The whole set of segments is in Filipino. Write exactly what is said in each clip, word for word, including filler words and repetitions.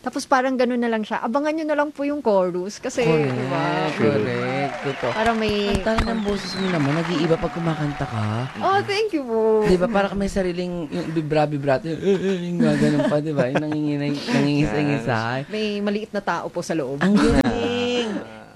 Tapos parang gano'n na lang siya. Abangan nyo na lang po yung chorus. Kasi, Correct, diba? correct. Totoo. Parang may... Ang tayo ng boses mo naman, nag-iiba pag kumakanta ka. Oh, thank you po. Di ba, parang may sariling yung vibra-vibrato, yung, uh, uh, yung gano'n pa, di ba? Yung nangingisay-ngisay. May maliit na tao po sa loob. Ang galing!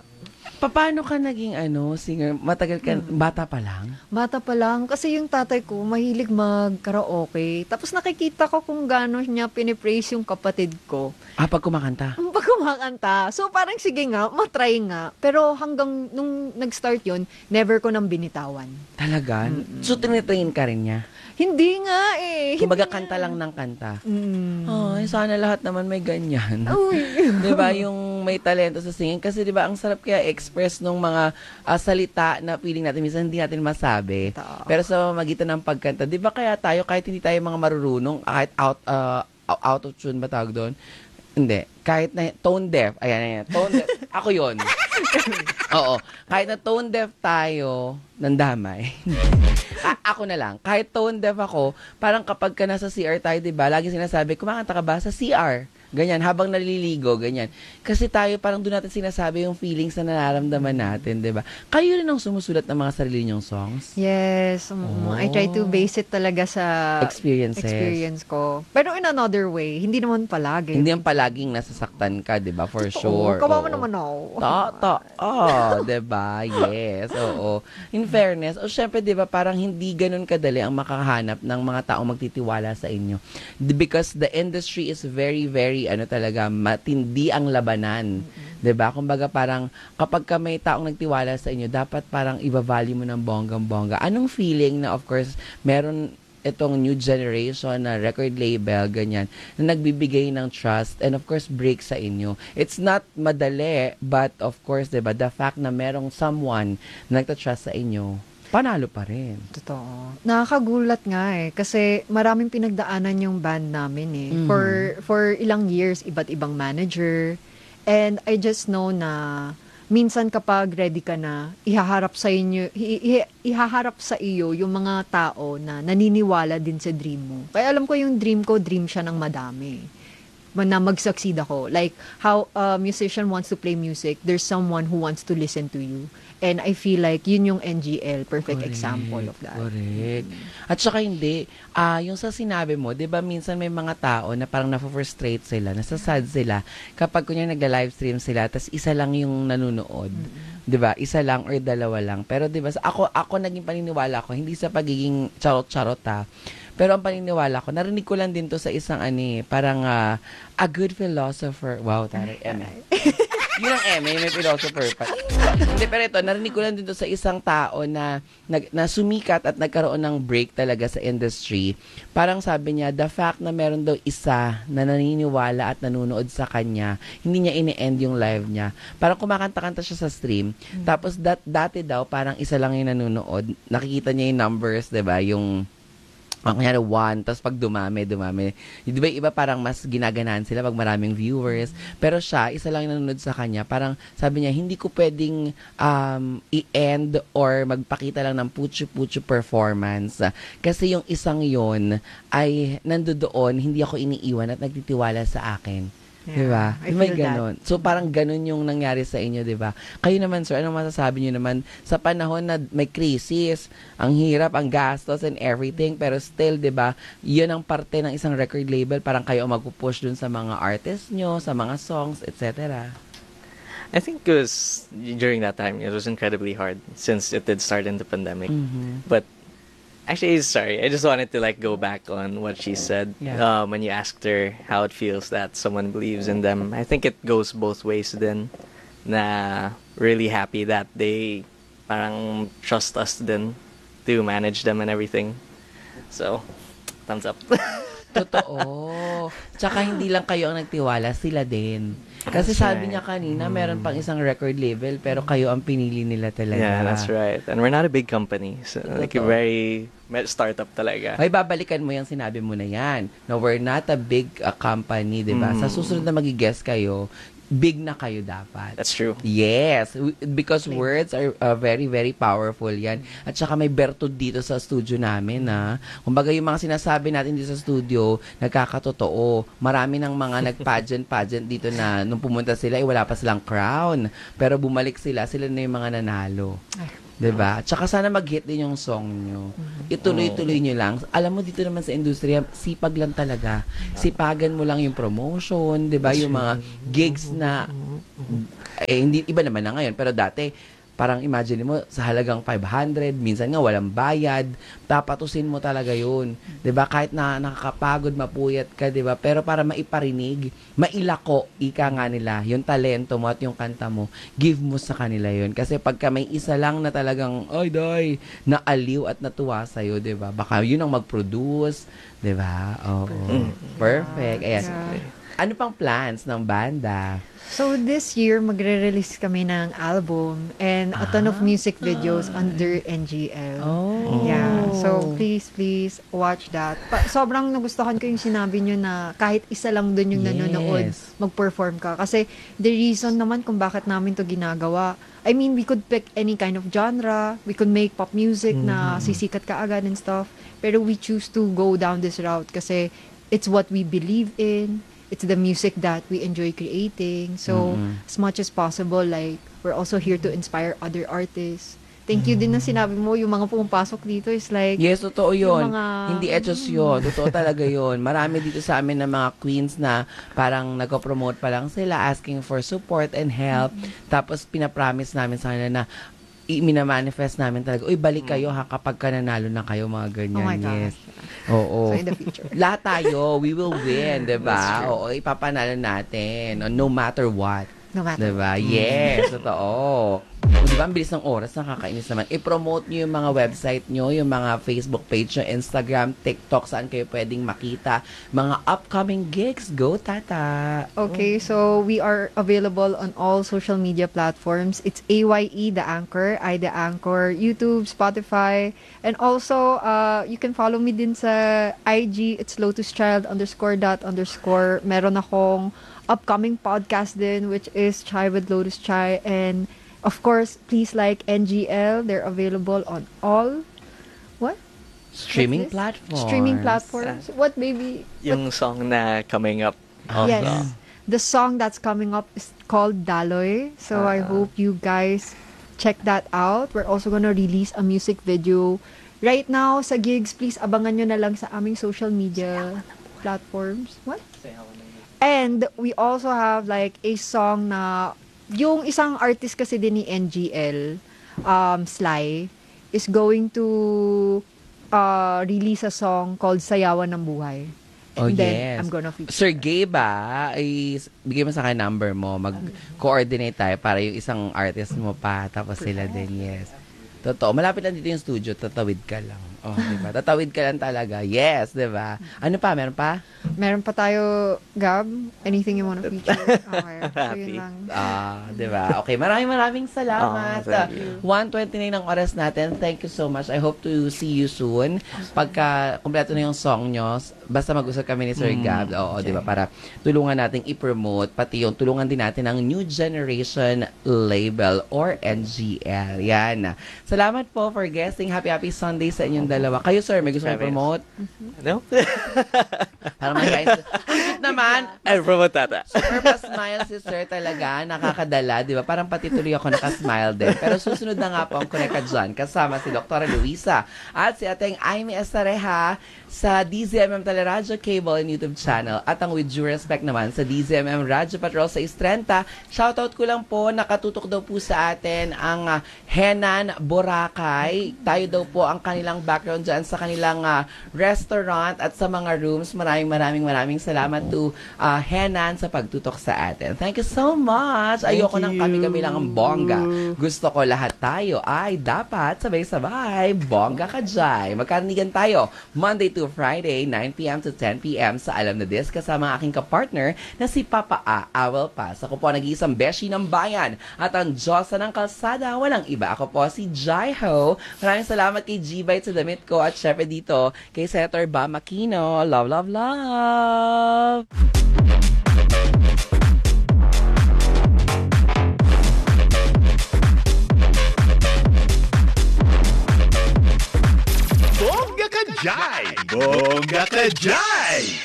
Paano ka naging ano, singer? Matagal ka, bata pa lang? Bata pa lang. Kasi yung tatay ko, mahilig mag-karaoke. Tapos nakikita ko kung gano'n niya pinipraise yung kapatid ko. Ah, pag kumakanta? Pag kumakanta. So parang sige nga, matry nga. Pero hanggang nung nag-start yun, never ko nang binitawan. Talaga? Mm-hmm. So, tinitrain ka rin niya? Hindi nga eh. Kumbaga kanta lang ng kanta. Mm. Ay, sana lahat naman may ganyan. Uy. 'Di ba, yung may talento sa singing kasi 'di ba ang sarap kaya express ng mga uh, salita na feeling natin minsan hindi natin masabi. Ta- Pero sa magitan ng pagkanta, 'di ba kaya tayo kahit hindi tayo mga marurunong, kahit out uh, out of tune ba tawag doon? Hindi. Kahit na tone deaf. Ayan, ayan. Tone deaf. Ako yun. Oo. Kahit na tone deaf tayo, nandamay. A- ako na lang. Kahit tone deaf ako, parang kapag ka nasa C R tayo, diba, lagi sinasabi, kumakanta ka ba sa C R? Ganyan, habang naliligo, ganyan. Kasi tayo parang doon natin sinasabi yung feelings na nararamdaman natin, di ba? Kayo rin ang sumusulat ng mga sarili niyong songs? Yes. Um, Oh. I try to base it talaga sa Experiences. experience ko. Pero in another way, hindi naman palagi. Hindi ang palaging nasasaktan ka, di ba? For Totoo. sure. Kawawa Oo. naman ako. Tata. Oh, 'di ba? Yes. Oo. In fairness, o syempre 'di ba, parang hindi ganoon kadali ang makahanap ng mga taong magtitiwala sa inyo. Because the industry is very very ano talaga matindi ang labanan. Mm-hmm. 'Di ba? Kumbaga parang kapag ka may taong nagtiwala sa inyo, dapat parang iba-value mo ng bonggang-bongga. Anong feeling na of course meron itong new generation na record label, ganyan, na nagbibigay ng trust and of course break sa inyo. It's not madali, but of course, diba, the fact na merong someone na nagtatrust sa inyo, panalo pa rin. Totoo. Nakakagulat nga eh. Kasi maraming pinagdaanan yung band namin eh. Mhm. For, for ilang years, iba't ibang manager. And I just know na minsan kapag ready ka na, ihaharap sa inyo, i- i- ihaharap sa iyo yung mga tao na naniniwala din sa dream mo. Kaya alam ko yung dream ko, dream siya ng madami. Na mag-succeed ako. Like, how a musician wants to play music, there's someone who wants to listen to you. And I feel like yun yung N G L, perfect Correct, example of that. Correct. At saka hindi, ah yung sa sinabi mo, 'di ba minsan may mga tao na parang na-frustrate sila, nasasad sila kapag kunya nagla-livestream sila, tas isa lang yung nanonood. Mm-hmm. 'Di ba? Isa lang or dalawa lang. Pero 'di ba, ako ako naging paniniwala ko, hindi sa pagiging charot-charot ha. Pero ang paniniwala ko, narinig ko lang din to sa isang ani, parang uh, a good philosopher. Wow, taray, eme. Yun ang eme, may philosopher pa. Hindi, pero ito, narinig ko lang din to sa isang tao na, na, na sumikat at nagkaroon ng break talaga sa industry. Parang sabi niya, the fact na meron daw isa na naniniwala at nanonood sa kanya, hindi niya ini-end yung live niya. Parang kumakanta-kanta siya sa stream. Mm-hmm. Tapos dat, dati daw, parang isa lang yung nanonood. Nakikita niya yung numbers, diba? Yung ang kanyari one, tapos pag dumami, dumami. Di ba iba parang mas ginaganahan sila pag maraming viewers. Pero siya, isa lang yung nanonood sa kanya. Parang sabi niya, hindi ko pwedeng um, i-end or magpakita lang ng putyo-putyo performance. Kasi yung isang yon ay nandoon, hindi ako iniiwan at nagtitiwala sa akin. Yeah, diba? I May feel ganon. that. So, parang ganon yung nangyari sa inyo, diba? Kayo naman, sir, anong masasabi nyo naman sa panahon na may crisis, ang hirap, ang gastos and everything, pero still, diba, yun ang parte ng isang record label, parang kayo ang magpupush dun sa mga artists nyo, sa mga songs, et cetera. I think it was, during that time, it was incredibly hard since it did start in the pandemic. Mm-hmm. But actually, sorry, I just wanted to like go back on what she said. Yeah. Um, when you asked her how it feels that someone believes in them. I think it goes both ways then. Na really happy that they parang trust us then to manage them and everything. So, thumbs up. Totoo. Tsaka hindi lang kayo ang nagtiwala, sila din. Kasi That's sabi right. niya kanina, meron pang isang record label, pero kayo ang pinili nila talaga. Yeah, that's right. And we're not a big company. So, like, Totoo. very startup talaga. Ay, babalikan mo yung sinabi mo na yan. No, we're not a big uh, company, di ba? Mm. Sa susunod na mag-guest kayo, big na kayo dapat. That's true. Yes, w- because words are uh, very, very powerful yan. At saka may bertud dito sa studio namin, na kumbaga yung mga sinasabi natin dito sa studio, nagkakatotoo. Marami ng mga nag-pageant-pageant dito na nung pumunta sila, eh, wala pa silang crown. Pero bumalik sila, sila na yung mga nanalo. Diba? Tsaka sana mag-hit din yung song nyo. Ituloy-tuloy nyo lang. Alam mo, dito naman sa industriya, sipag lang talaga. Sipagan mo lang yung promotion, diba? Yung mga gigs na, eh, hindi, iba naman na ngayon. Pero dati, parang imagine mo, sa halagang five hundred, minsan nga walang bayad, tapatusin mo talaga yun. 'Di ba? Kahit na nakakapagod, mapuyat ka, 'di ba? Pero para maiparinig, mailako, ika nga nila, yung talento mo at yung kanta mo, give mo sa kanila yun. Kasi pagka may isa lang na talagang, ay, day, naaliw at natuwa sa'yo, 'di ba? Baka yun ang mag-produce, 'di ba? Oo. Perfect. Ayan. Yeah. Ano pang plans ng banda? So this year, magre-release kami ng album and a ton of music videos under N G L. Oh. Yeah. So please, please watch that. Pa- sobrang nagustuhan ko yung sinabi nyo na kahit isa lang dun yung Yes. nanonood, mag-perform ka. Kasi the reason naman kung bakit namin to ginagawa, I mean, we could pick any kind of genre. We could make pop music na sisikat ka agad and stuff. Pero we choose to go down this route kasi it's what we believe in. It's the music that we enjoy creating. So, Mhm. as much as possible, like, we're also here to inspire other artists. Thank you din na sinabi mo, yung mga pumapasok dito is like, Yes, totoo yun. Yung mga- Hindi etos yun. Totoo talaga yun. Marami dito sa amin na mga queens na parang nagko-promote pa lang sila, asking for support and help. Tapos pinapromise namin sa kanila na i- minamanifest namin talaga, uy, balik kayo ha kapag ka nanalo na kayo, mga ganyan. oh my Yes. gosh. Oo. So, in the future. Lahat tayo, we will win, That's diba? true. Oo, ipapanalo natin. No matter what. No matter. Diba? Yes, totoo. O, diba, ang bilis ng oras, nakakainis naman. I-promote nyo yung mga website nyo, yung mga Facebook page nyo, Instagram, TikTok, saan kayo pwedeng makita. Mga upcoming gigs. Go, Tata! Okay, so we are available on all social media platforms. It's A Y E, The Anchor, I, The Anchor, YouTube, Spotify, and also, uh, you can follow me din sa I G, it's lotuschild underscore dot underscore. Meron akong upcoming podcast din, which is Chai with Lotus Chai, and of course, please like N G L. They're available on all, what? Streaming What's this? platforms. Streaming platforms. What, baby? Yung song na coming up. Yes. also. The song that's coming up is called Daloy. So I Ah. hope you guys check that out. We're also gonna release a music video. Right now, sa gigs, please abangan nyo na lang sa aming social media platforms. What? And we also have like a song na, yung isang artist kasi din ni N G L, um, Sly, is going to uh, release a song called Sayawan ng Buhay. Oh, And then, yes. I'm gonna feature. Sir Gabe, ah, ay bigay mo sa akin number mo. Mag-coordinate tayo para yung isang artist mo pa. Tapos sila din, yes. Totoo. Malapit lang dito yung studio. Tatawid ka lang. Oh, diba? Tatawid ka lang talaga. Yes, diba? Ano pa? Meron pa? Meron pa tayo, Gab? Anything you wanna feature? Okay. So, Happy. yun lang. Ah, diba? Okay, maraming maraming salamat. Oh, thank you. one twenty-nine ang oras natin. Thank you so much. I hope to see you soon. Pagka kumpleto na yung song nyo, basta mag-usap kami ni Sir Mm, Gab. Oo, okay. diba? Para tulungan nating i-promote, pati yung tulungan din natin ang New Generation Label or N G L. Yan. Salamat po for guesting. Happy, happy Sunday sa inyong dalawa. Kayo, sir, may gusto Happy. i-promote? No? Parang may guys. Ang cute naman. I promote that. Super pa-smile si sir talaga. Nakakadala, di ba? Parang pati tuloy ako nakasmile din. Pero susunod na nga po ang Kuneka dyan. Kasama si Doktora Luisa at si Ateng Aimee Estareja sa D Z M M Teleradyo Cable and YouTube channel. At ang With Due Respect naman sa D Z M M Radyo Patrol sa Istrenta. Shoutout ko lang po, nakatutok daw po sa atin ang uh, Henan Boracay. Tayo daw po ang kanilang background dyan sa kanilang uh, restaurant at sa mga rooms. Maraming maraming maraming salamat to uh, Henan sa pagtutok sa atin. Thank you so much. Ayoko Thank nang you. kami-kami lang ang bongga. Gusto ko lahat tayo ay dapat sabay-sabay bongga ka dyan. Magkanigan tayo Monday to Friday, nine p.m. to ten p.m. sa Alam na Dis kasama ang aking kapartner na si Papa A. Awel Paz. Ako po nag-iisang beshi ng bayan at ang Diyosa ng kalsada. Walang iba. Ako po si Jai Ho. Maraming salamat kay G-Bite sa damit ko at syempre dito kay Senator Bam Aquino. Love, love, love! Bongga ka, Jai!